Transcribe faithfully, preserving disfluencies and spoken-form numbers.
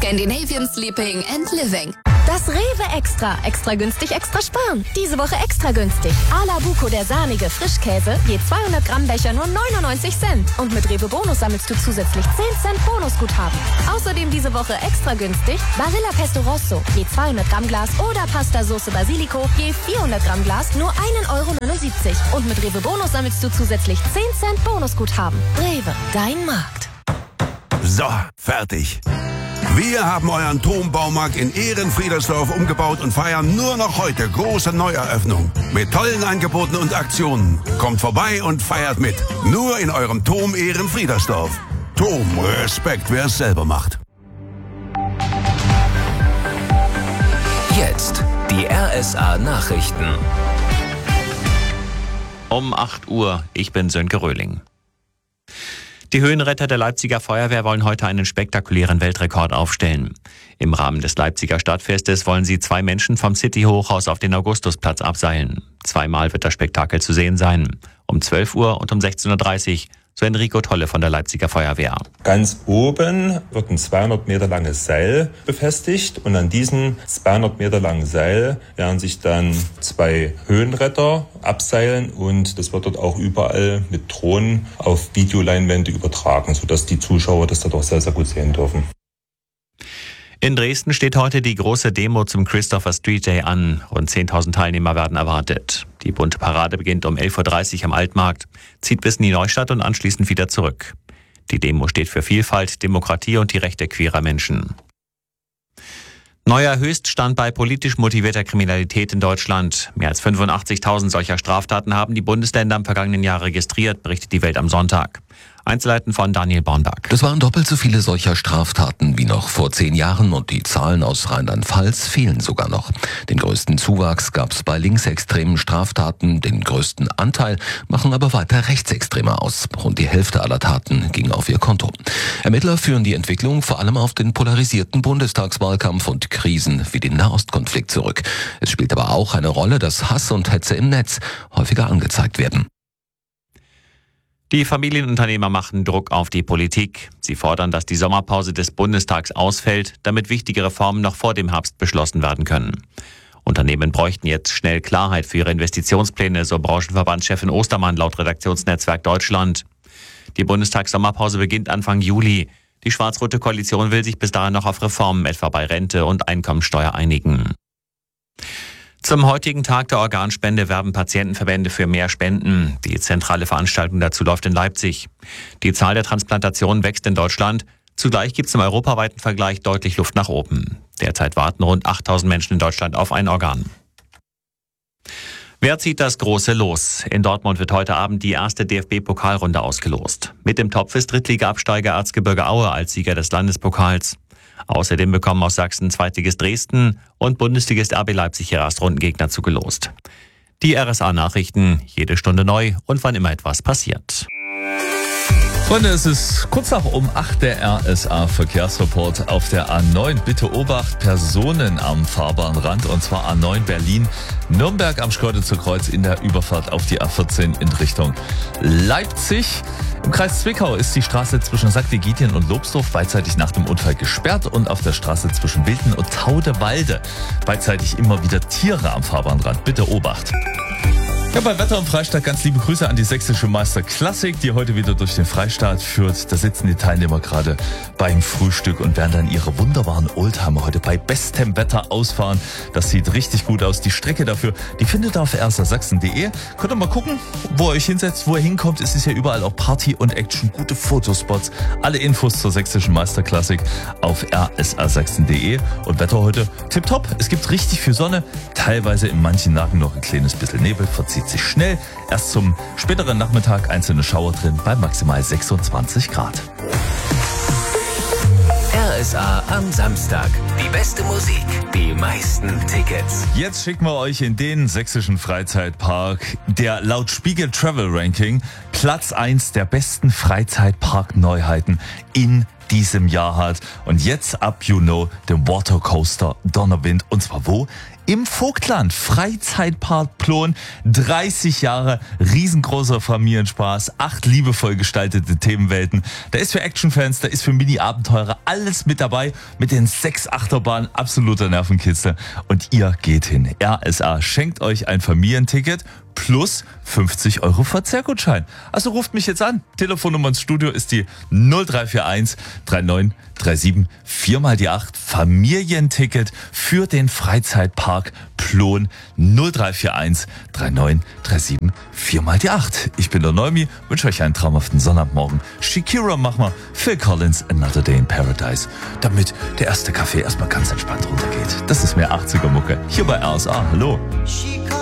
Scandinavian Sleeping and Living. Das Rewe Extra. Extra günstig, extra sparen. Diese Woche extra günstig. Ala Buco, der sahnige Frischkäse, je zweihundert Gramm Becher nur neunundneunzig Cent. Und mit Rewe Bonus sammelst du zusätzlich zehn Cent Bonusguthaben. Außerdem diese Woche extra günstig Barilla Pesto Rosso, je zweihundert Gramm Glas oder Pasta Soße Basilico, je vierhundert Gramm Glas nur ein Euro neunundsiebzig. Und mit Rewe Bonus sammelst du zusätzlich zehn Cent Bonusguthaben. Rewe, dein Markt. So, fertig. Wir haben euren Turmbaumarkt in Ehrenfriedersdorf umgebaut und feiern nur noch heute große Neueröffnung. Mit tollen Angeboten und Aktionen. Kommt vorbei und feiert mit. Nur in eurem Turm Ehrenfriedersdorf. Turm, Respekt, wer es selber macht. Jetzt die R S A Nachrichten. Um acht Uhr, ich bin Sönke Röhling. Die Höhenretter der Leipziger Feuerwehr wollen heute einen spektakulären Weltrekord aufstellen. Im Rahmen des Leipziger Stadtfestes wollen sie zwei Menschen vom City-Hochhaus auf den Augustusplatz abseilen. Zweimal wird das Spektakel zu sehen sein. Um zwölf Uhr und um sechzehn Uhr dreißig. So Enrico Tolle von der Leipziger Feuerwehr. Ganz oben wird ein zweihundert Meter langes Seil befestigt und an diesem zweihundert Meter langen Seil werden sich dann zwei Höhenretter abseilen und das wird dort auch überall mit Drohnen auf Videoleinwände übertragen, sodass die Zuschauer das dort auch sehr, sehr gut sehen dürfen. In Dresden steht heute die große Demo zum Christopher Street Day an. Rund zehntausend Teilnehmer werden erwartet. Die bunte Parade beginnt um elf Uhr dreißig am Altmarkt, zieht bis in die Neustadt und anschließend wieder zurück. Die Demo steht für Vielfalt, Demokratie und die Rechte queerer Menschen. Neuer Höchststand bei politisch motivierter Kriminalität in Deutschland. Mehr als fünfundachtzigtausend solcher Straftaten haben die Bundesländer im vergangenen Jahr registriert, berichtet die Welt am Sonntag. Einzelheiten von Daniel Bornberg. Das waren doppelt so viele solcher Straftaten wie noch vor zehn Jahren und die Zahlen aus Rheinland-Pfalz fehlen sogar noch. Den größten Zuwachs gab es bei linksextremen Straftaten, den größten Anteil machen aber weiter Rechtsextreme aus. Rund die Hälfte aller Taten ging auf ihr Konto. Ermittler führen die Entwicklung vor allem auf den polarisierten Bundestagswahlkampf und Krisen wie den Nahostkonflikt zurück. Es spielt aber auch eine Rolle, dass Hass und Hetze im Netz häufiger angezeigt werden. Die Familienunternehmer machen Druck auf die Politik. Sie fordern, dass die Sommerpause des Bundestags ausfällt, damit wichtige Reformen noch vor dem Herbst beschlossen werden können. Unternehmen bräuchten jetzt schnell Klarheit für ihre Investitionspläne, so Branchenverbandschefin Ostermann laut Redaktionsnetzwerk Deutschland. Die Bundestagssommerpause beginnt Anfang Juli. Die schwarz-rote Koalition will sich bis dahin noch auf Reformen, etwa bei Rente und Einkommensteuer, einigen. Zum heutigen Tag der Organspende werben Patientenverbände für mehr Spenden. Die zentrale Veranstaltung dazu läuft in Leipzig. Die Zahl der Transplantationen wächst in Deutschland. Zugleich gibt es im europaweiten Vergleich deutlich Luft nach oben. Derzeit warten rund achttausend Menschen in Deutschland auf ein Organ. Wer zieht das große Los? In Dortmund wird heute Abend die erste D F B-Pokalrunde ausgelost. Mit im Topf ist Drittliga-Absteiger Erzgebirge Aue als Sieger des Landespokals. Außerdem bekommen aus Sachsen Zweitligist Dresden und Bundesligist R B Leipzig ihre Erstrundengegner zugelost. Die R S A-Nachrichten, jede Stunde neu und wann immer etwas passiert. Freunde, es ist kurz nach um acht der R S A-Verkehrsreport auf der A neun. Bitte Obacht, Personen am fahrbaren Rand, und zwar A neun Berlin, Nürnberg am Schkeuditzer Kreuz in der Überfahrt auf die A vierzehn in Richtung Leipzig. Im Kreis Zwickau ist die Straße zwischen Sankt Egidien und Lobsdorf beidseitig nach dem Unfall gesperrt und auf der Straße zwischen Wilden und Taudewalde beidseitig immer wieder Tiere am fahrbaren Rand. Bitte Obacht. Ja, bei Wetter im Freistaat ganz liebe Grüße an die sächsische Meister Klassik, die heute wieder durch den Freistaat führt. Da sitzen die Teilnehmer gerade beim Frühstück und werden dann ihre wunderbaren Oldtimer heute bei bestem Wetter ausfahren. Das sieht richtig gut aus. Die Strecke dafür, die findet ihr auf r s a sachsen punkt d e. Könnt ihr mal gucken, wo ihr euch hinsetzt, wo ihr hinkommt. Es ist ja überall auch Party und Action, gute Fotospots. Alle Infos zur sächsischen Meister Klassik auf r s a sachsen punkt d e. Und Wetter heute tipptopp. Es gibt richtig viel Sonne, teilweise in manchen Lagen noch ein kleines bisschen Nebel, verzieht sich schnell. Erst zum späteren Nachmittag einzelne Schauer drin bei maximal sechsundzwanzig Grad. R S A am Samstag. Die beste Musik, die meisten Tickets. Jetzt schicken wir euch in den sächsischen Freizeitpark, der laut Spiegel Travel Ranking Platz eins der besten Freizeitpark-Neuheiten in diesem Jahr hat. Und jetzt ab, you know, dem Watercoaster Donnerwind. Und zwar wo? Im Vogtland, Freizeitpark Plon, dreißig Jahre, riesengroßer Familienspaß, acht liebevoll gestaltete Themenwelten. Da ist für Actionfans, da ist für Mini-Abenteurer alles mit dabei, mit den sechs Achterbahnen, absoluter Nervenkitzel. Und ihr geht hin. R S A schenkt euch ein Familienticket plus fünfzig Euro Verzehrgutschein. Also ruft mich jetzt an. Telefonnummer ins Studio ist die null drei vier eins drei neun drei sieben vier mal die acht. Familienticket für den Freizeitpark Plon null drei vier eins drei neun drei sieben vier mal die acht. Ich bin der Neumi, wünsche euch einen traumhaften Sonnabendmorgen. Shakira machen wir, Phil Collins, Another Day in Paradise, damit der erste Kaffee erstmal ganz entspannt runtergeht. Das ist mehr achtziger Mucke hier bei R S A. Hallo.